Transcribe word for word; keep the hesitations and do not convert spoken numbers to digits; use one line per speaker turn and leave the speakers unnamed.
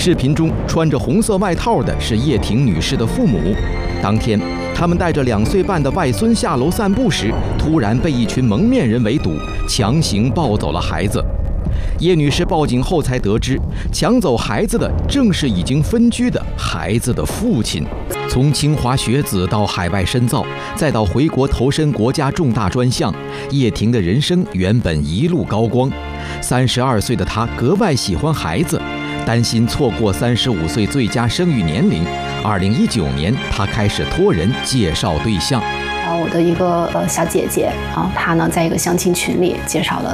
视频中穿着红色外套的是叶婷女士的父母。当天，他们带着两岁半的外孙下楼散步时，突然被一群蒙面人围堵，强行抱走了孩子。叶女士报警后才得知，抢走孩子的正是已经分居的孩子的父亲。从清华学子到海外深造，再到回国投身国家重大专项，叶婷的人生原本一路高光。三十二岁的她格外喜欢孩子，担心错过三十五岁最佳生育年龄。二零一九年，她开始托人介绍对象。
我的一个呃小姐姐啊，她呢在一个相亲群里介绍了